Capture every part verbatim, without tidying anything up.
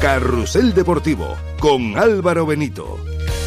Carrusel Deportivo, con Álvaro Benito.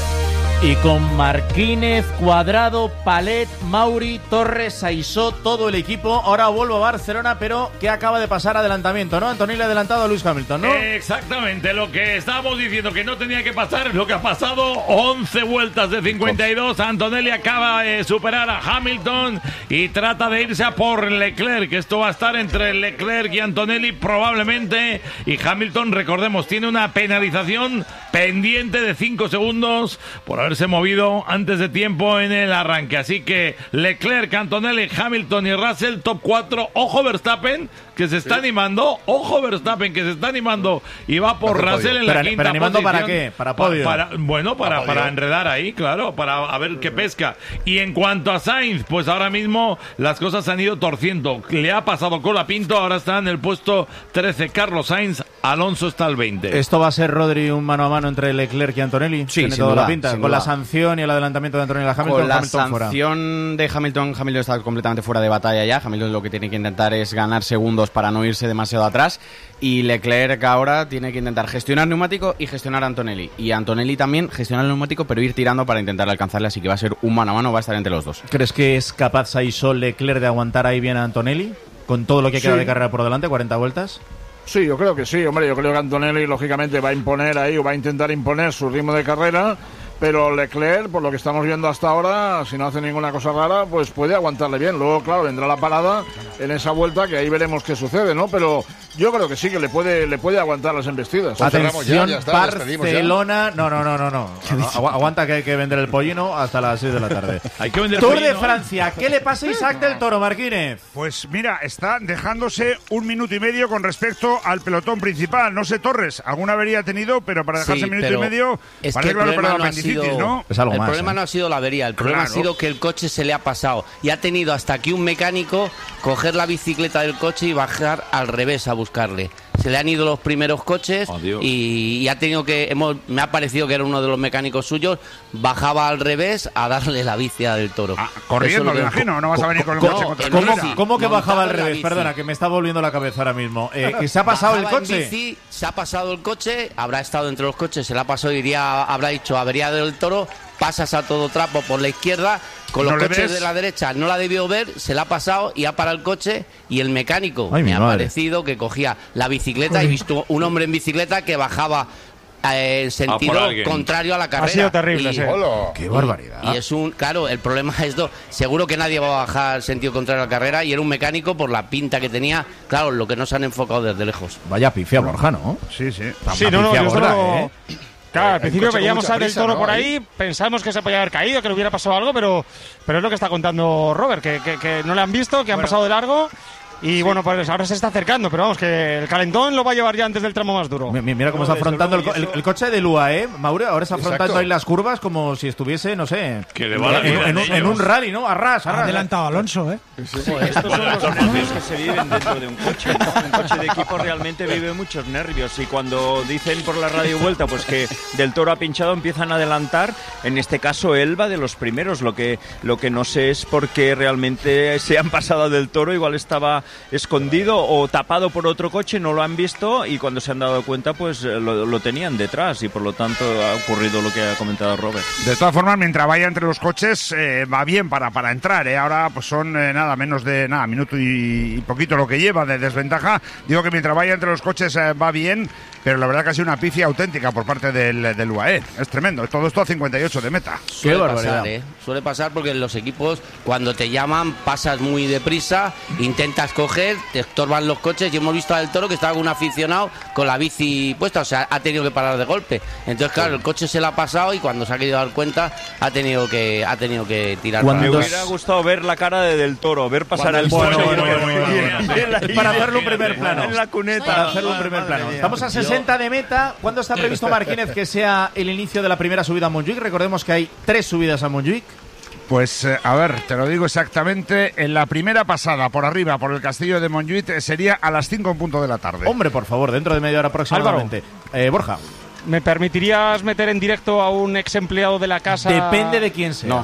Y con Marquínez, Cuadrado, Palet, Mauri, Torres, Aisó, todo el equipo. Ahora vuelvo a Barcelona, pero que acaba de pasar adelantamiento, ¿no? Antonelli ha adelantado a Lewis Hamilton, ¿no? Exactamente, lo que estábamos diciendo que no tenía que pasar es lo que ha pasado. once vueltas de cincuenta y dos. Antonelli acaba de superar a Hamilton y trata de irse a por Leclerc. Esto va a estar entre Leclerc y Antonelli probablemente. Y Hamilton, recordemos, tiene una penalización pendiente de cinco segundos por haberse movido antes de tiempo en el arranque. Así que Leclerc, Antonelli, Hamilton y Russell, top cuatro. Ojo Verstappen, que se está sí. animando. Ojo Verstappen, que se está animando y va por Russell podio. en la pero, quinta pero animando posición. ¿Para qué? ¿Para podio? Para, para, bueno, para, para, para enredar ahí, claro, para a ver qué pesca. Y en cuanto a Sainz, pues ahora mismo las cosas se han ido torciendo. Le ha pasado cola Pinto, ahora está en el puesto trece Carlos Sainz, Alonso está al veinte. ¿Esto va a ser, Rodri, un mano a mano entre Leclerc y Antonelli? Sí, Tiene sin toda duda, la pinta. sin Con duda. la sanción y el adelantamiento de Antonelli a Hamilton, Con la Hamilton sanción fuera. de Hamilton, Hamilton está completamente fuera de batalla ya. Hamilton lo que tiene que intentar es ganar segundos para no irse demasiado atrás. Y Leclerc ahora tiene que intentar gestionar neumático y gestionar a Antonelli. Y Antonelli también gestionar el neumático, pero ir tirando para intentar alcanzarle. Así que va a ser un mano a mano, va a estar entre los dos. ¿Crees que es capaz Aisó Leclerc de aguantar ahí bien a Antonelli? Con todo lo que queda sí. de carrera por delante, cuarenta vueltas. Sí, yo creo que sí, hombre, yo creo que Antonelli lógicamente va a imponer ahí o va a intentar imponer su ritmo de carrera, pero Leclerc, por lo que estamos viendo hasta ahora, si no hace ninguna cosa rara, pues puede aguantarle bien. Luego, claro, vendrá la parada en esa vuelta, que ahí veremos qué sucede, ¿no? Pero yo creo que sí, que le puede le puede aguantar las embestidas. Pues Atención, ya, ya está, Barcelona... No, no, no, no, no. Agu aguanta que hay que vender el pollino hasta las seis de la tarde. Hay que vender Tour pollino. de Francia, ¿qué le pasa a Isaac del Toro, Marquínez? Pues mira, está dejándose un minuto y medio con respecto al pelotón principal. No sé, Torres, alguna avería ha tenido, pero para dejarse sí, minuto y medio, es parece que que el lo ha no apendicitis, sido, ¿no? Es algo el más, problema ¿eh? no ha sido la avería, el problema Claro. ha sido que el coche se le ha pasado y ha tenido hasta aquí un mecánico coger la bicicleta del coche y bajar al revés a buscarle. Se le han ido los primeros coches oh, y, y ha tenido que, hemos, me ha parecido que era uno de los mecánicos suyos, bajaba al revés a darle la bici a del Toro. Ah, corriendo, me imagino, no vas a venir con el coche contra el ¿Cómo, carrera. ¿Cómo que bajaba al Montado en la revés? bici. Perdona, que me está volviendo la cabeza ahora mismo. Eh, ¿Que se ha pasado el Bajaba en coche? bici, se ha pasado el coche, habrá estado entre los coches, se la ha pasado, iría, habrá dicho avería del Toro, pasas a todo trapo por la izquierda, con los ¿No le coches ves? de la derecha no la debió ver, se la ha pasado y ha parado el coche y el mecánico Ay, me mi ha madre. parecido que cogía la bicicleta y visto un hombre en bicicleta que bajaba eh, en sentido alguien. contrario a la carrera. sido terrible, y, sí. Hola. ¡Qué barbaridad! y es un, claro, el problema es dos. Seguro que nadie va a bajar sentido contrario a la carrera y era un mecánico por la pinta que tenía. Claro, lo que no se han enfocado desde lejos. Vaya pifia, Borja, ¿no? Sí, sí. Sí, no, no, pifia yo esto gorda, lo- ¿eh? Claro, al El principio coche con veíamos mucha a Del prisa, Toro ¿no? por Ahí. ahí, pensamos que se podía haber caído, que le hubiera pasado algo, pero, pero es lo que está contando Robert, que, que, que no le han visto, que han pasado de largo. Y bueno, pues ahora se está acercando, pero vamos, que el calentón lo va a llevar ya antes del tramo más duro. Mi- Mira cómo está afrontando el, co- el- el coche de Lua, ¿eh? Mauro, ahora está afrontando Exacto. ahí las curvas como si estuviese, no sé, Que le va la en, vida en a un, en ellos. un rally, ¿no? Arras, Ha arras. adelantado a Alonso, ¿eh? Estos son los nervios que se viven dentro de un coche. Un coche de equipo realmente vive muchos nervios y cuando dicen por la radio vuelta pues que Del Toro ha pinchado, empiezan a adelantar. En este caso él va de los primeros. Lo que lo que no sé es por qué realmente se han pasado a Del Toro. Igual estaba escondido o tapado por otro coche, no lo han visto y cuando se han dado cuenta pues lo, lo tenían detrás y por lo tanto ha ocurrido lo que ha comentado Robert. De todas formas, mientras vaya entre los coches, eh, va bien para, para entrar. ¿eh? Ahora pues son eh, nada menos de nada minuto y, y poquito lo que lleva de desventaja. Digo que mientras vaya entre los coches eh, va bien, pero la verdad que ha sido una pifia auténtica por parte del, del U A E. Es tremendo. Todo esto a cincuenta y ocho de meta. Suele barbaridad. pasar, ¿eh? Suele pasar porque en los equipos, cuando te llaman, pasas muy deprisa, intentas coger, te estorban los coches y hemos visto a Del Toro que estaba con un aficionado con la bici puesta, o sea, ha tenido que parar de golpe. Entonces, claro, el coche se le ha pasado y cuando se ha querido dar cuenta, ha tenido que ha tenido que tirar Cuando Me para hubiera gustado ver la cara de Del Toro, ver pasar Cuando al el coche bueno, y- bueno, bueno, y- bueno, y él ahí Para hacerlo un primer plano. en la cuneta. Para hacerlo un primer plano. Estamos a sesenta de meta. ¿Cuándo está previsto, Marquínez, que sea el inicio de la primera subida a Montjuic? Recordemos que hay tres subidas a Montjuic. Pues eh, a ver, te lo digo exactamente. En la primera pasada por arriba, por el castillo de Montjuic, eh, sería a las cinco en punto de la tarde. Hombre, por favor, dentro de media hora aproximadamente. Eh, Borja. ¿Me permitirías meter en directo a un ex empleado de la casa? Depende de quién sea. No.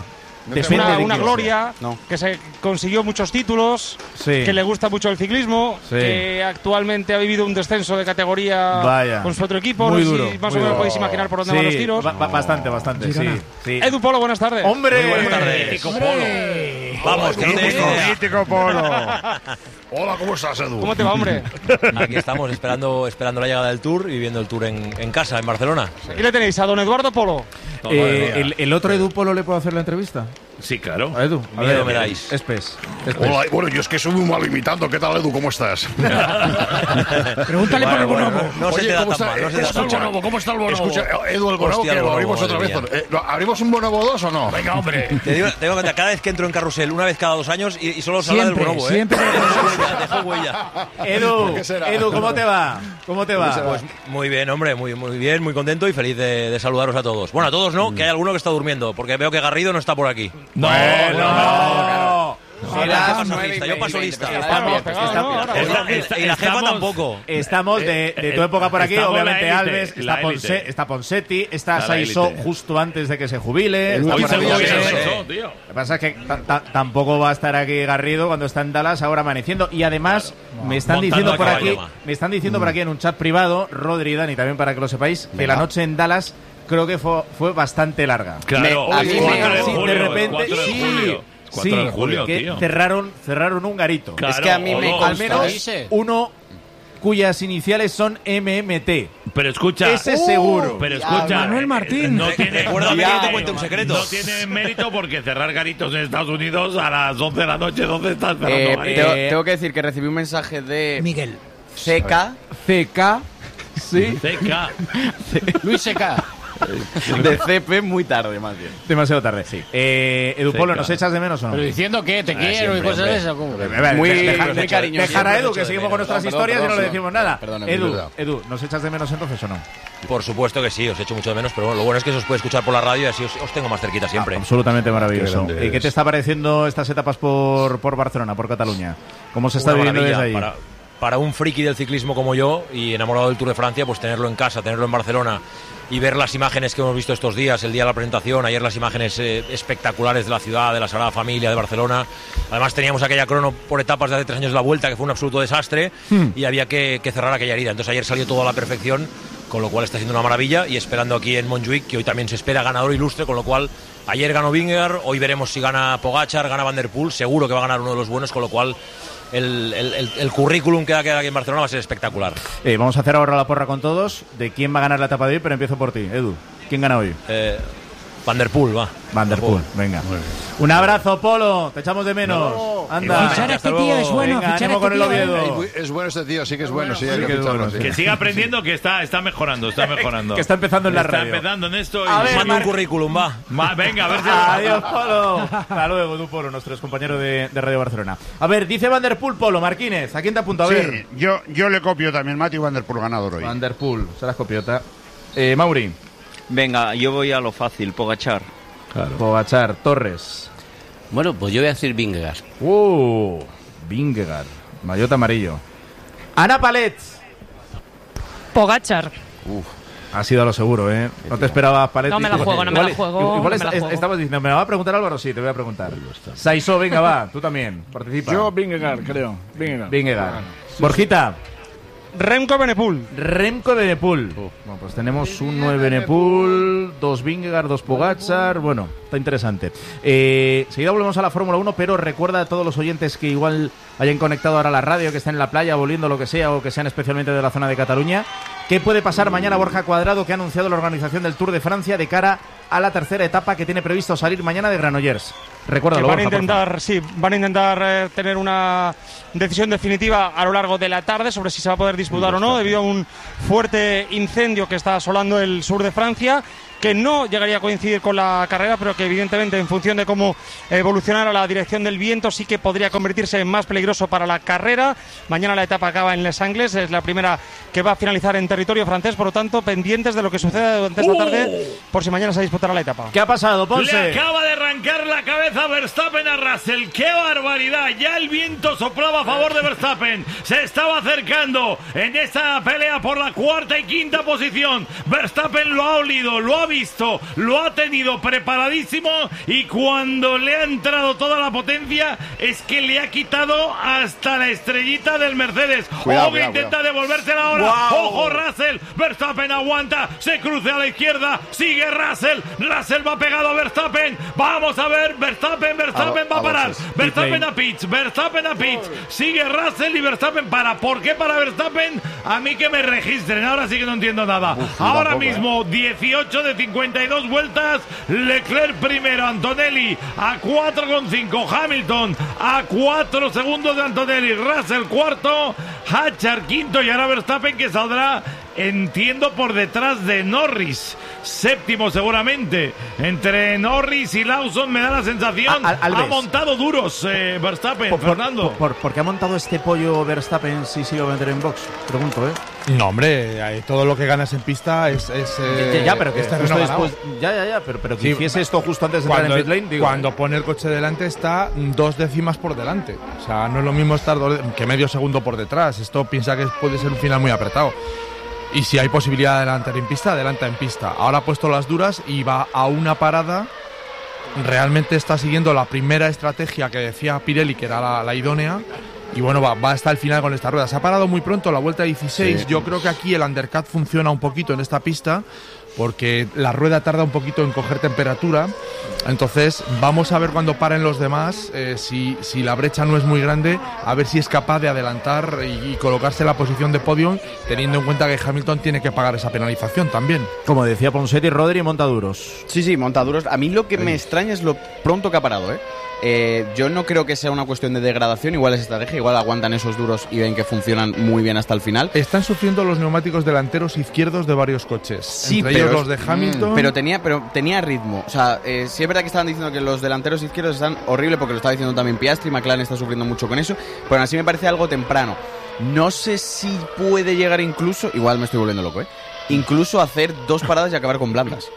Es Depende una, de una quién gloria, sea. No. que se consiguió muchos títulos, Sí. que le gusta mucho el ciclismo, Sí. que actualmente ha vivido un descenso de categoría Vaya. con su otro equipo. Muy no sé duro, si más muy o menos duro. podéis imaginar por dónde Sí, van los tiros. ba- ba- bastante, bastante, sí, sí. Edu Polo, buenas tardes. ¡Hombre! Muy buenas tardes. Mítico Polo. Vamos, que no tenéis Mítico, idea. mítico Polo. Hola, ¿cómo estás, Edu? ¿Cómo te va, hombre? Aquí estamos esperando, esperando la llegada del Tour y viendo el Tour en, en casa, en Barcelona. Aquí le tenéis a don Eduardo Polo. Eh, ¿el, ¿El otro Edu Polo le puedo hacer la entrevista? Sí, claro. A Edu, a Miedo ver, me dais. Espes. Hola, bueno, yo es que soy muy mal imitando. ¿Qué tal, Edu? ¿Cómo estás? Pregúntale por el Bueno, bonobo. no, no se Oye, te da ¿cómo tan está? mal, no se te da Escucha, tan mal. bonobo, ¿cómo está el bonobo? Escucha, Edu, el bonobo, Hostia, que el lo bonobo, abrimos otra madre vez. mía. Eh, ¿lo- ¿Abrimos un bonobo dos o no? Venga, hombre. Te digo, te digo que cada vez que entro en carrusel, una vez cada dos años, y, y solo se habla del Siempre, bonobo, ¿eh? siempre. Dejo huella, dejo huella. Edu, ¿Qué será? Edu, ¿cómo te va? ¿Cómo te va? Pues muy bien, hombre, muy, muy bien, muy contento y feliz de, de saludaros a todos. Bueno, a todos no, que hay alguno que está durmiendo, porque veo que Garrido no está por aquí. No, no. Era, Eras- paso lista, yo paso lista. Estamos pegados, ¿no? Ahora, Está- ahora. está- Y la jefa estamos- tampoco. Estamos de, de tu época por aquí, Estamos obviamente la élite, Alves, la está, Ponce- élite. está Ponsetti, está Está la Saisó élite. justo antes de que se jubile. Está Hoy por se aquí, jubila sí. Saisó, tío. Lo que pasa es que ta- ta- tampoco va a estar aquí Garrido cuando está en Dallas ahora amaneciendo. Y además me están Montando diciendo a por aquí, caballo. me están diciendo por aquí en un chat privado, Rodri y Dani, también para que lo sepáis, que la noche en Dallas creo que fue, fue bastante larga. Claro, Me- a mí me- cuatro de Sí, julio, de repente, cuatro de sí, julio. sí, cuatro de julio, que tío. cerraron, cerraron un garito. Claro, Es que a mí o me dos. Al menos uno cuyas iniciales son M M T. Pero escucha. Ese seguro. Pero escucha. Manuel eh, Martín. No tiene, Recuérdame no que yo te tiene- cuente un secreto. No tiene mérito porque cerrar garitos en Estados Unidos a las once de la noche, ¿dónde estás cerrando Eh, garitos? tengo, tengo que decir que recibí un mensaje de Miguel. C K, C K. Sí. C K. Luis Seca. de C P muy tarde, más bien. Demasiado tarde. Sí. Eh, Edu Sí, Polo, claro. ¿nos echas de menos o no? Pero diciendo que te quiero y siempre, cosas de hombre. esas. ¿cómo? A ver, Muy- deja- muy deja- cariñoso. dejar a Siempre Edu, lo que echo de seguimos con menos. nuestras Perdón, historias y no perdón, le perdón. decimos nada. Perdóname, Edu, perdón. Edu, ¿nos echas de menos entonces o no? Por supuesto que sí, os echo mucho de menos, pero bueno, lo bueno es que se os puede escuchar por la radio y así os, os tengo más cerquita siempre. Ah, absolutamente maravilloso. Qué grande ¿Y qué te está pareciendo estas etapas por, por Barcelona, por Cataluña? ¿Cómo se está Una viviendo desde maravilla. allí? Para, para un friki del ciclismo como yo y enamorado del Tour de Francia, pues tenerlo en casa, tenerlo en Barcelona y ver las imágenes que hemos visto estos días, el día de la presentación, ayer las imágenes eh, espectaculares de la ciudad, de la Sagrada Familia, de Barcelona. Además teníamos aquella crono por etapas de hace tres años de la Vuelta, que fue un absoluto desastre y había que, que cerrar aquella herida. Entonces ayer salió todo a la perfección, con lo cual está siendo una maravilla y esperando aquí en Montjuic, que hoy también se espera ganador ilustre, con lo cual ayer ganó Vingegaard, hoy veremos si gana Pogačar, gana Van der Poel, seguro que va a ganar uno de los buenos, con lo cual el, el- el- el currículum que va a quedar aquí en Barcelona va a ser espectacular. Eh, vamos a hacer ahora la porra con todos de quién va a ganar la etapa de hoy, pero empiezo por ti, Edu. ¿Quién gana hoy? Eh, Van der Poel, va. Van der Poel, venga. Un abrazo, Polo, te echamos de menos. Anda. Fichar a hasta este tío luego. es bueno. Venga, Fichar a ánimo con el este tío, ¿eh? Oviedo. Es bueno este tío, sí que es bueno. Sí, sí hay que que es ficharlo, bueno, sí. Que siga aprendiendo, que está, está mejorando, está mejorando. Que está empezando en la Está radio. empezando en esto. Y... A ver, Manda un Mar- currículum, va. Ma- venga, a ver si... Adiós, Polo. Hasta luego, tú, Polo, nuestro compañero de, de Radio Barcelona. A ver, dice Van der Poel, Polo, Marquínez. ¿A quién te apunto? A ver. Sí, yo, yo le copio también. Matthew Van Der Poel ganador hoy. Van der Poel, serás copiota. Eh, Mauri. Venga, yo voy a lo fácil, Pogačar. Pogačar, Torres. Bueno, pues yo voy a decir Vingegaard. Uh, Vingegaard, maillot amarillo. Ana Palet. Pogačar. Ha sido a lo seguro, ¿eh? No te esperabas, Palet. No me la juego, no me la juego, Igual, igual no me está- la juego. estamos diciendo, ¿me la va a preguntar Álvaro? Sí, te voy a preguntar. Saisó, venga, va, tú también, participa. Yo, Vingegaard, creo. Vingegaard. Vingegaard. Borjita. Remco Benepul. Remco Benepul. Bueno, pues tenemos un nueve Benepul, dos Vingegaard, dos Pogačar. Bueno, está interesante. Eh, seguida volvemos a la Fórmula uno, pero recuerda a todos los oyentes que igual hayan conectado ahora a la radio, que estén en la playa, volviendo lo que sea, o que sean especialmente de la zona de Cataluña. ¿Qué puede pasar mañana, Borja Cuadrado, que ha anunciado la organización del Tour de Francia de cara a la tercera etapa que tiene previsto salir mañana de Granollers? Recuérdalo, Que van a Borja, intentar, sí, van a intentar eh, tener una decisión definitiva a lo largo de la tarde sobre si se va a poder disputar o no, debido a un fuerte incendio que está asolando el sur de Francia, que no llegaría a coincidir con la carrera, pero que evidentemente en función de cómo evolucionara la dirección del viento sí que podría convertirse en más peligroso para la carrera. Mañana la etapa acaba en Les Angles, es la primera que va a finalizar en territorio francés, por lo tanto pendientes de lo que suceda durante esta tarde por si mañana se disputará la etapa. ¿Qué ha pasado, Le Ponce? acaba de arrancar la cabeza Verstappen a Russell. ¡Qué barbaridad! Ya el viento soplaba a favor de Verstappen. Se estaba acercando en esta pelea por la cuarta y quinta posición. Verstappen lo ha olido, lo ha visto, lo ha tenido preparadísimo y cuando le ha entrado toda la potencia es que le ha quitado hasta la estrellita del Mercedes. Cuidado, Ojo que cuidado, intenta devolvérsela ahora. Wow. Ojo Russell, Verstappen aguanta, se cruza a la izquierda, sigue Russell, Russell va pegado a Verstappen. Vamos a ver, Verstappen, Verstappen A- va a a parar. boxes. Verstappen a pits, Verstappen a pits. Sigue Russell y Verstappen para. ¿Por qué para Verstappen? A mí que me registren, ahora sí que no entiendo nada. Uf, Ahora tampoco, mismo, dieciocho de cincuenta y dos vueltas. Leclerc primero, Antonelli a cuatro coma cinco, Hamilton a cuatro segundos de Antonelli, Russell cuarto, Hatcher quinto y ahora Verstappen que saldrá, entiendo, por detrás de Norris. Séptimo seguramente. Entre Norris y Lawson me da la sensación. A- Al- Alves. Ha montado duros eh, Verstappen, Por, por, Fernando. por- por qué ha montado este pollo Verstappen si sigue a vender en box? Pregunto, ¿eh? No, hombre, eh, todo lo que ganas en pista es. es eh, ya, ya, pero que es terreno justo ganado. después. Ya, ya, ya, pero, pero que Sí, hiciese esto justo antes de entrar Cuando, en pit lane, digo. cuando pone el coche delante está dos décimas por delante. O sea, no es lo mismo estar dos- que medio segundo por detrás. Esto piensa que puede ser un final muy apretado. Y si hay posibilidad de adelantar en pista, adelanta en pista. Ahora ha puesto las duras y va a una parada. Realmente está siguiendo la primera estrategia que decía Pirelli, que era la, la idónea. Y bueno, va, va hasta el final con esta rueda. Se ha parado muy pronto, la vuelta dieciséis. Sí. Yo creo que aquí el undercut funciona un poquito en esta pista, porque la rueda tarda un poquito en coger temperatura. Entonces vamos a ver cuando paren los demás, eh, si, si la brecha no es muy grande, a ver si es capaz de adelantar y, y colocarse en la posición de podium, teniendo en cuenta que Hamilton tiene que pagar esa penalización también. Como decía Ponsetti, Rodri monta duros. Sí, sí, montaduros. A mí lo que me extraña es lo pronto que ha parado, ¿eh? Eh, yo no creo que sea una cuestión de degradación, igual es estrategia, igual aguantan esos duros y ven que funcionan muy bien hasta el final. Están sufriendo los neumáticos delanteros izquierdos de varios coches, Sí, entre pero ellos los de es- Hamilton. Pero tenía, pero tenía ritmo. O sea, eh, sí es verdad que estaban diciendo que los delanteros izquierdos están horrible, porque lo estaba diciendo también Piastri, McLaren está sufriendo mucho con eso, pero aún así me parece algo temprano. No sé si puede llegar incluso, igual me estoy volviendo loco, ¿eh? Incluso hacer dos paradas y acabar con blandas.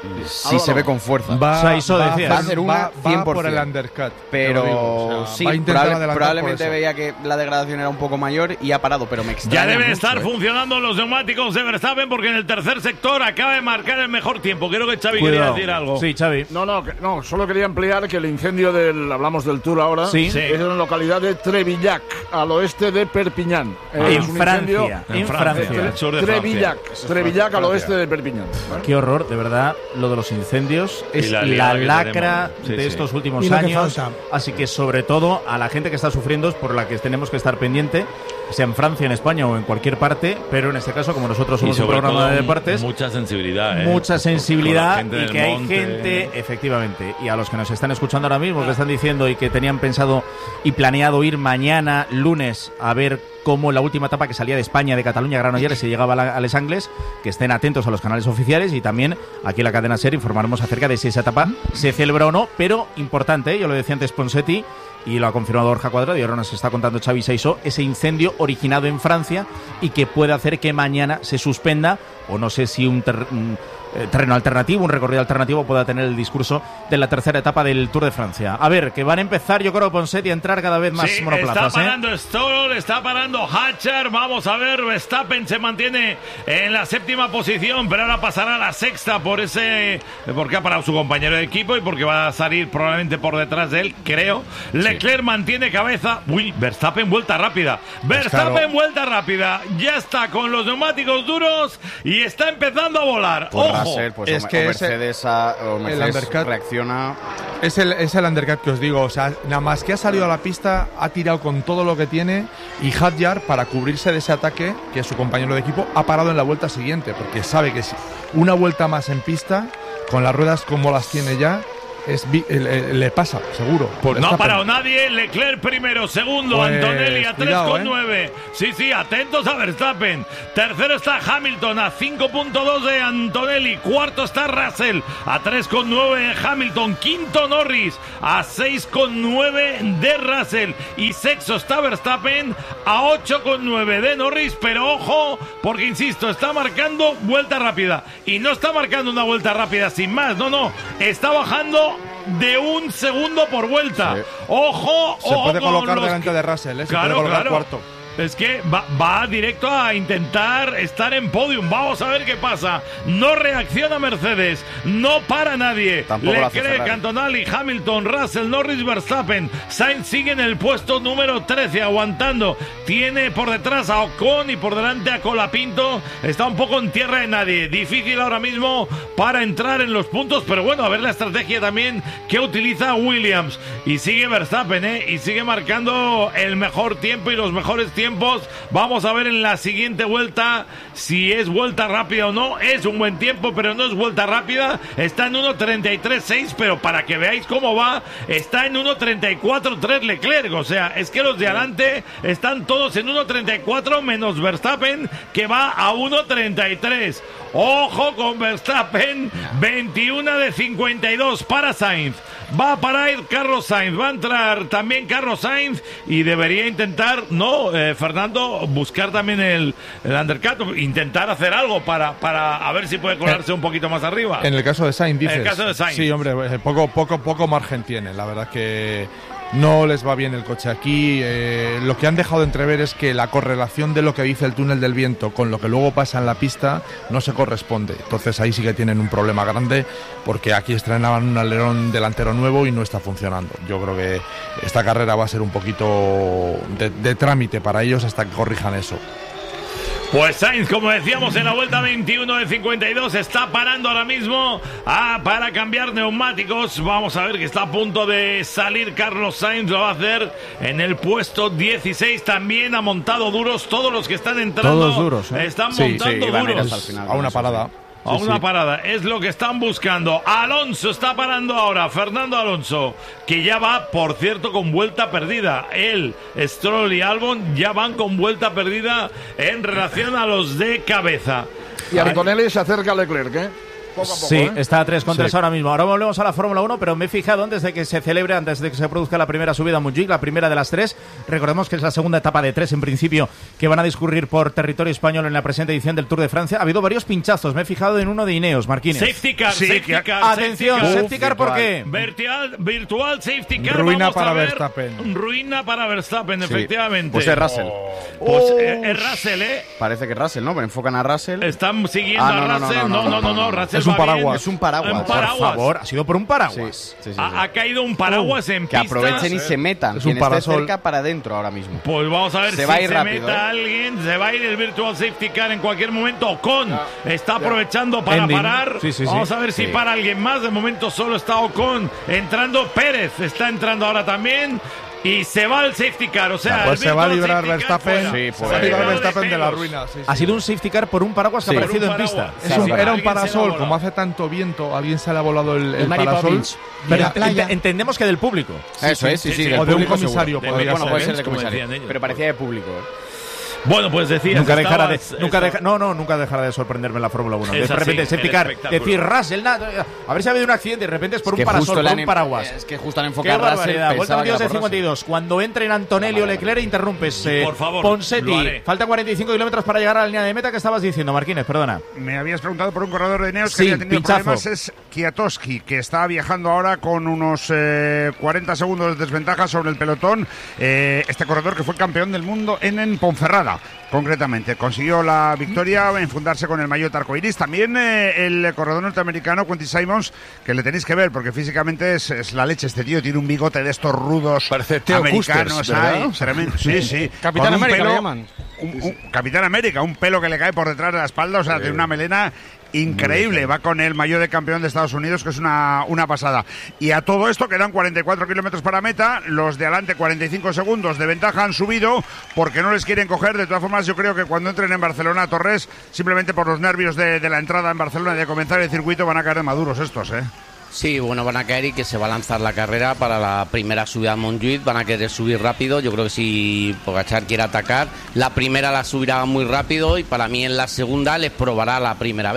Si se ve con fuerza. Va, Saiso va, decía, va, va a ser una va- va cien por por el cien. undercut. Pero te lo digo, o sea, sí, va a intentar probable- adelantar probablemente por eso. veía que la degradación era un poco mayor y ha parado, pero me extraña Ya deben mucho, estar ¿eh? funcionando los neumáticos de Verstappen porque en el tercer sector acaba de marcar el mejor tiempo. Creo que Xavi quería decir algo. Sí, Xavi. No, no, que- no, solo quería ampliar que el incendio del, hablamos del Tour ahora, Sí. Sí. es en la localidad de Trevillac, al oeste de Perpiñán. En Es un Francia, incendio- en Francia. el sur de Trevillac, Francia. Trevillac al oeste de Perpiñán. Qué horror, de verdad, lo de los incendios es Y la la, liada que lacra tenemos. Sí, de sí. estos últimos Y lo que años. falta. Así que sobre todo a la gente que está sufriendo es por la que tenemos que estar pendiente, sea en Francia, en España o en cualquier parte, pero en este caso, como nosotros Y somos un sobre programa todo de deportes, mucha sensibilidad, ¿eh? mucha Con sensibilidad la gente y del que hay monte. gente, efectivamente, y a los que nos están escuchando ahora mismo, que están diciendo y que tenían pensado y planeado ir mañana, lunes, a ver cómo la última etapa que salía de España, de Cataluña, Granollers, se llegaba a, la- a Les Angles, que estén atentos a los canales oficiales y también aquí en la cadena SER informaremos acerca de si esa etapa se celebra o no, pero importante, ¿eh? Yo lo decía antes Ponsetti, y lo ha confirmado Borja Cuadrado y ahora nos está contando Xavi Saiso, ese incendio originado en Francia y que puede hacer que mañana se suspenda, o no sé si un, ter- un, eh, terreno alternativo, un recorrido alternativo pueda tener el discurso de la tercera etapa del Tour de Francia. A ver, que van a empezar, yo creo, Ponsetti, a entrar cada vez más Sí, monoplazas. está ¿eh? parando Stroll, está parando Hatcher. Vamos a ver, Verstappen se mantiene en la séptima posición, pero ahora pasará a la sexta por ese, porque ha parado su compañero de equipo y porque va a salir probablemente por detrás de él, creo. Leclerc mantiene cabeza. Uy, Verstappen vuelta rápida. Verstappen claro. vuelta rápida. Ya está con los neumáticos duros y está empezando a volar. Por Ojo. Russell, pues es o, que o ese- Mercedes, a- o Mercedes undercut- reacciona. Es el, es el undercut que os digo, o sea, nada más que ha salido a la pista, ha tirado con todo lo que tiene y Hadjar, para cubrirse de ese ataque, que es su compañero de equipo, ha parado en la vuelta siguiente, porque sabe que si una vuelta más en pista, con las ruedas como las tiene ya, es, vi- le, le pasa, seguro. Pues no ha Verstappen. parado nadie. Leclerc primero, segundo Pues, Antonelli a tres cuidado, coma ¿eh? nueve. Sí, sí, atentos a Verstappen. Tercero está Hamilton a cinco punto dos de Antonelli. Cuarto está Russell a tres coma nueve Hamilton. Quinto Norris a seis coma nueve de Russell. Y sexto está Verstappen a ocho coma nueve de Norris. Pero ojo, porque insisto, está marcando vuelta rápida. Y no está marcando una vuelta rápida sin más. No, no. Está bajando de un segundo por vuelta. Sí. Ojo, Se ojo puede con colocar los delante que- de Russell, ¿eh? Se Claro, puede colocar claro. cuarto. Es que va, va directo a intentar estar en podium. Vamos a ver qué pasa. No reacciona Mercedes. No para nadie. Leclerc, Antonelli, Hamilton, Russell, Norris, Verstappen. Sainz sigue en el puesto número trece, aguantando. Tiene por detrás a Ocon y por delante a Colapinto. Está un poco en tierra de nadie. Difícil ahora mismo para entrar en los puntos. Pero bueno, a ver la estrategia también que utiliza Williams. Y sigue Verstappen, ¿eh? Y sigue marcando el mejor tiempo y los mejores tiempos. Vamos a ver en la siguiente vuelta si es vuelta rápida o no. Es un buen tiempo, pero no es vuelta rápida. Está en uno treinta y tres seis, pero para que veáis cómo va, está en uno treinta y cuatro tres Leclerc. O sea, es que los de adelante están todos en uno treinta y cuatro menos Verstappen, que va a uno treinta y tres. Ojo con Verstappen, veintiuno de cincuenta y dos para Sainz. Va a parar Carlos Sainz, va a entrar también Carlos Sainz y debería intentar, no, eh, Fernando, buscar también el, el undercut, intentar hacer algo para, para a ver si puede colarse un poquito más arriba. En el caso de Sainz, dices. En el caso de Sainz. Sí, hombre, poco, poco, poco margen tiene. La verdad que no les va bien el coche aquí. Eh, lo que han dejado de entrever es que la correlación de lo que dice el túnel del viento con lo que luego pasa en la pista no se corresponde. Entonces ahí sí que tienen un problema grande, porque aquí estrenaban un alerón delantero nuevo y no está funcionando. Yo creo que esta carrera va a ser un poquito de, de trámite para ellos hasta que corrijan eso. Pues Sainz, como decíamos, en la vuelta veintiuno de cincuenta y dos está parando ahora mismo ah, para cambiar neumáticos. Vamos a ver que está a punto de salir Carlos Sainz. Lo va a hacer en el puesto dieciséis. También ha montado duros. Todos los que están entrando Todos duros, ¿eh? están sí, montando sí, duros. Al final, a una parada. A Sí, una sí. parada, es lo que están buscando. Alonso está parando ahora, Fernando Alonso, que ya va, por cierto, con vuelta perdida. Él, Stroll y Albon ya van con vuelta perdida en relación a los de cabeza. Y Antonelli se acerca a Leclerc, ¿eh? Poco a poco, Sí, ¿eh? está a tres con tres Sí. ahora mismo. Ahora volvemos a la Fórmula uno, pero me he fijado antes de que se celebre, antes de que se produzca la primera subida a Montjuic, la primera de las tres. Recordemos que es la segunda etapa de tres, en principio, que van a discurrir por territorio español en la presente edición del Tour de Francia. Ha habido varios pinchazos. Me he fijado en uno de Ineos, Marquínez. Safety car, Sí, safety que- car, Atención, safety car. safety car, ¿por qué? Virtual, virtual safety car. Ruina Vamos a para ver. Verstappen. Ruina para Verstappen, Sí. efectivamente. Pues es Russell. Pues Oh. eh, es Russell, ¿eh? Parece que Russell, ¿no? Pero enfocan a Russell. Están siguiendo Ah, no, a no, no, Russell. no, No, no, no, no, no, no. Russell Es un va bien. paraguas. Es un paraguas. Un Por paraguas. Por favor, ha sido por un paraguas. Sí, sí, sí, Ha, sí. ha caído un paraguas en Que pista. aprovechen y se metan. Es un Quien esté parasol. cerca para adentro ahora mismo. Pues vamos a ver Se si va a ir se rápido, meta ¿eh? alguien. Se va a ir el Virtual Safety Car en cualquier momento. Ocon está aprovechando para Ending. parar. Sí, sí, sí. Vamos a ver si Sí. para alguien más. De momento solo está Ocon entrando. Pérez está entrando ahora también. Y se va el safety car, o sea, Pues el se va a Virtual librar Safety Car Verstappen. fuera. Sí, Se pues. va a librar Se va Verstappen de la pelos. ruina. sí, sí. Ha sido un safety car por un paraguas que Sí. ha aparecido Por un en pista. paraguas. Es Sí, un- sí. era un Alguien se lo ha parasol, volado. como hace tanto viento, alguien se le ha volado el, el Mary parasol. Poppins. Pero En la playa. ent- entendemos que del público. Eso es, sí, sí. sí, del o de un público comisario seguro. podría Bueno, ser, puede ¿eh? ser de Como comisario. decían ellos. Pero parecía de público. ¿eh? Bueno, pues decías, Nunca dejará de, estabas- nunca estabas- deja- no, no, nunca dejará de sorprenderme en la Fórmula uno. Es De repente, así, safety el car, espectáculo. decir Russell, nada, a ver si ha habido un accidente y de repente es por Es un que parasol, justo por le han un em- paraguas. Es que justo han Qué enfocado a Russell. barbaridad. Vuelta pensaba que veintidós era de por cincuenta y dos. Cuando entren Antonelli o Leclerc, interrumpes. eh, Por favor, Ponseti. lo haré. Faltan cuarenta y cinco kilómetros para llegar a la línea de meta. ¿Qué estabas diciendo, Marquínez? Perdona. Me habías preguntado por un corredor de Ineos Sí, que había tenido pinchazo. problemas. Es Kwiatkowski, que está viajando ahora con unos eh, cuarenta segundos de desventaja sobre el pelotón. Eh, este corredor que fue campeón del mundo en, en Ponferrada, concretamente. Consiguió la victoria en fundarse con el maillot arcoiris. También eh, el corredor norteamericano, Quentin Simons, que le tenéis que ver porque físicamente es, es la leche. Este tío tiene un bigote de estos rudos Parece Theo americanos. Custers, ¿verdad? Ay, tremendo. Sí, sí. Capitán Con un América pelo- lo llaman. un- un- Capitán América, un pelo que le cae por detrás de la espalda, o sea, tiene una melena increíble. Va con el maillot de campeón de Estados Unidos, que es una, una pasada. Y a todo esto quedan cuarenta y cuatro kilómetros para meta. Los de adelante, cuarenta y cinco segundos de ventaja, han subido porque no les quieren coger. De todas formas, yo creo que cuando entren en Barcelona, Torres, simplemente por los nervios de, de la entrada en Barcelona y de comenzar el circuito, van a caer de maduros estos, ¿eh? Sí, bueno, van a caer y que se va a lanzar la carrera para la primera subida a Montjuic. Van a querer subir rápido. Yo creo que si Pogačar quiere atacar, la primera la subirá muy rápido y para mí en la segunda les probará la primera vez.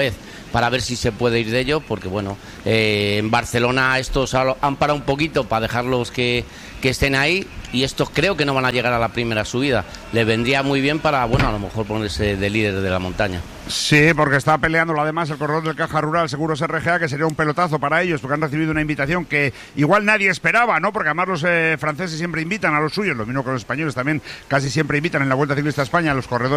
para ver si se puede ir de ello, porque bueno, eh, en Barcelona estos han parado un poquito para dejarlos que, que estén ahí, y estos creo que no van a llegar a la primera subida. Les vendría muy bien para, bueno, a lo mejor ponerse de líder de la montaña. Sí, porque está peleándolo además el corredor del Caja Rural Seguros R G A, que sería un pelotazo para ellos, porque han recibido una invitación que igual nadie esperaba, ¿no? Porque además los eh, franceses siempre invitan a los suyos, lo mismo que los españoles también casi siempre invitan en la Vuelta Ciclista a España a los corredores